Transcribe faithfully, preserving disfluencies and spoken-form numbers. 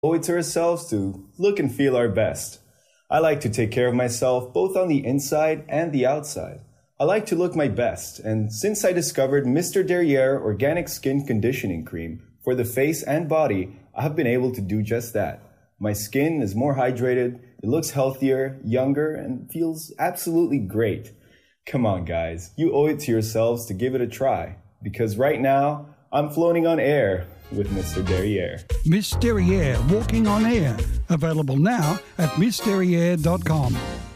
owe it to ourselves to look and feel our best. I like to take care of myself both on the inside and the outside. I like to look my best, and since I discovered Mister Derriere Organic Skin Conditioning Cream for the face and body, I have been able to do just that. My skin is more hydrated, it looks healthier, younger, and feels absolutely great. Come on, guys, you owe it to yourselves to give it a try, because right now, I'm floating on air with Mister Derriere. Miss Derriere Walking on Air. Available now at miss derriere dot com.